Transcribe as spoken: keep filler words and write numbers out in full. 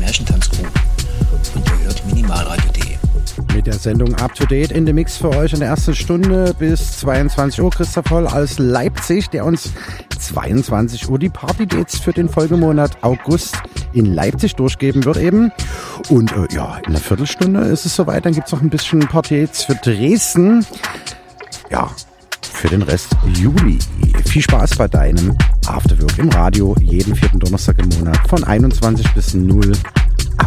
Märchentanzcrew und ihr hört minimalradio.de. Mit der Sendung Up to Date in the Mix für euch in der ersten Stunde bis zweiundzwanzig Uhr. Christoph Holl aus Leipzig, der uns zweiundzwanzig Uhr die Party-Dates für den Folgemonat August in Leipzig durchgeben wird eben. Und äh, ja, in einer Viertelstunde ist es soweit. Dann gibt es noch ein bisschen Party-Dates für Dresden. Ja, für den Rest Juli. Viel Spaß bei deinem Afterwork im Radio jeden vierten Donnerstag im Monat von einundzwanzig bis null